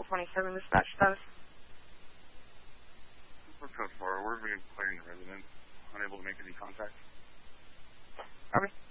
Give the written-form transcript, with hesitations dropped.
27 dispatch status. Code 4, we're declaring the resident unable to make any contact. Copy.